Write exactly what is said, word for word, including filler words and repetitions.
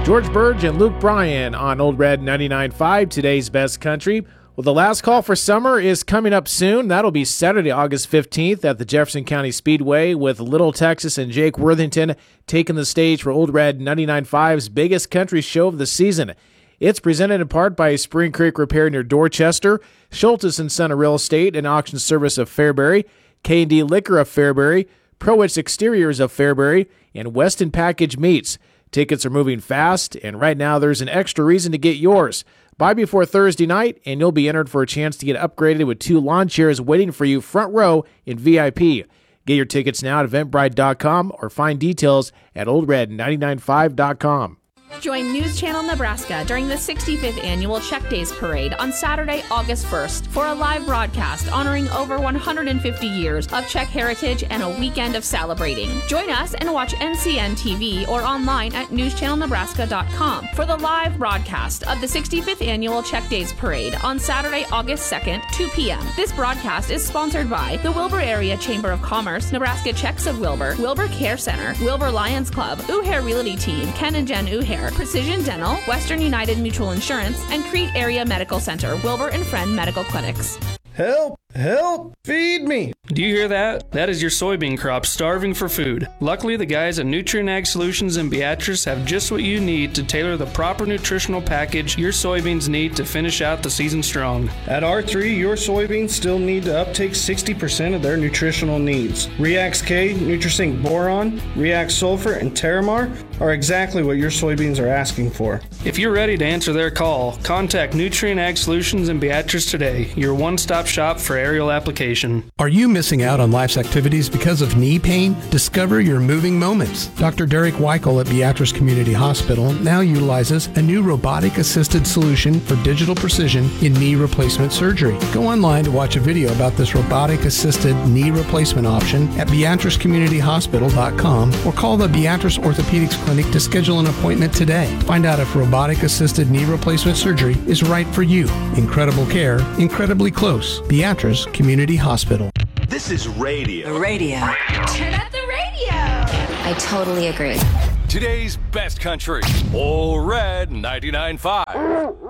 George Burge and Luke Bryan on Old Red ninety-nine point five, today's best country. Well, the last call for summer is coming up soon. That'll be Saturday, August fifteenth at the Jefferson County Speedway with Little Texas and Jake Worthington taking the stage for Old Red ninety-nine point five's biggest country show of the season. It's presented in part by Spring Creek Repair near Dorchester, Schultes and Son of Real Estate and Auction Service of Fairbury, K and D Liquor of Fairbury, Prowitz Exteriors of Fairbury, and Weston Package Meats. Tickets are moving fast, and right now there's an extra reason to get yours. Buy before Thursday night, and you'll be entered for a chance to get upgraded with two lawn chairs waiting for you front row in V I P. Get your tickets now at eventbrite dot com or find details at old red nine nine five dot com. Join News Channel Nebraska during the sixty-fifth Annual Czech Days Parade on Saturday, August first for a live broadcast honoring over one hundred fifty years of Czech heritage and a weekend of celebrating. Join us and watch N C N T V or online at news channel nebraska dot com for the live broadcast of the sixty-fifth Annual Czech Days Parade on Saturday, August second, two p.m. This broadcast is sponsored by the Wilbur Area Chamber of Commerce, Nebraska Czechs of Wilbur, Wilbur Care Center, Wilbur Lions Club, Uhair Realty Team, Ken and Jen Uhair, Precision Dental, Western United Mutual Insurance, and Crete Area Medical Center, Wilbur and Friend Medical Clinics. Help! Help! Feed me! Do you hear that? That is your soybean crop starving for food. Luckily, the guys at Nutrien Ag Solutions in Beatrice have just what you need to tailor the proper nutritional package your soybeans need to finish out the season strong. At R three, your soybeans still need to uptake sixty percent of their nutritional needs. Reax K, Nutrisync Boron, Reax Sulfur, and Terramar are exactly what your soybeans are asking for. If you're ready to answer their call, contact Nutrien Ag Solutions in Beatrice today, your one-stop shop for aerial application. Are you missing out on life's activities because of knee pain? Discover your moving moments. Doctor Derek Weichel at Beatrice Community Hospital now utilizes a new robotic-assisted solution for digital precision in knee replacement surgery. Go online to watch a video about this robotic-assisted knee replacement option at beatrice community hospital dot com or call the Beatrice Orthopedics Clinic to schedule an appointment today. Find out if robotic-assisted knee replacement surgery is right for you. Incredible care, incredibly close. Beatrice Community Hospital. This is radio. The radio. Turn up the radio. I totally agree. Today's best country. Old Red ninety-nine point five.